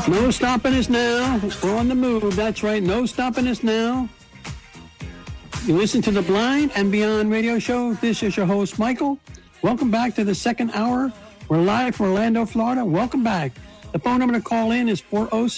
No stopping us now. We're on the move. That's right. No stopping us now. You listen to the Blind and Beyond radio show. This is your host, Michael. Welcome back to the second hour. We're live from Orlando, Florida. Welcome back. The phone number to call in is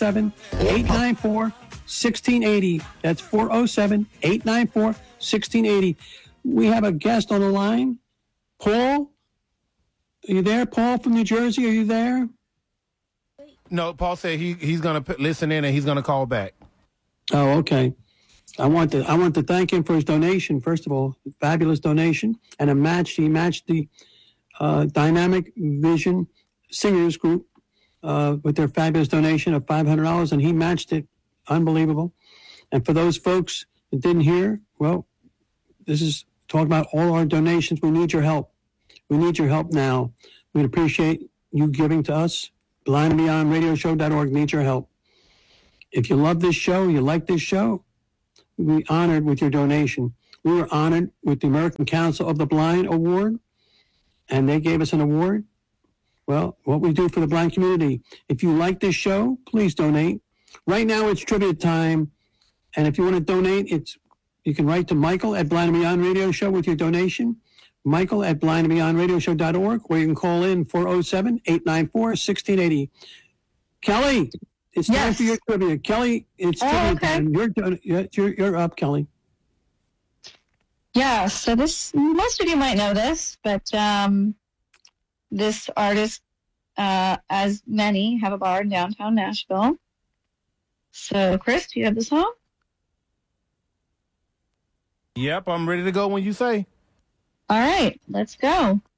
407-894-1680. That's 407-894-1680. We have a guest on the line. Paul? Are you there? Paul from New Jersey, are you there? No, Paul said he's going to listen in and he's going to call back. Oh, okay. I want to thank him for his donation, first of all. Fabulous donation. And he matched the Dynamic Vision Singers Group with their fabulous donation of $500, and he matched it. Unbelievable. And for those folks that didn't hear, well, this is talking about all our donations. We need your help. We need your help now. We'd appreciate you giving to us. BlindandBeyondRadioShow.org needs your help. If you love this show, you like this show, we'd be honored with your donation. We were honored with the American Council of the Blind Award, and they gave us an award. Well, what we do for the blind community. If you like this show, please donate. Right now, it's trivia time. And if you want to donate, you can write to Michael at Blind and Beyond Radio Show with your donation. Michael at blindandbeyondradioshow.org, or you can call in 407-894-1680. Kelly, it's time for your trivia. Kelly, it's trivia time. You're up, Kelly. Yeah, so most of you might know this, but this artist, as many, have a bar in downtown Nashville. So, Chris, do you have the song? Yep, I'm ready to go when you say. All right, let's go.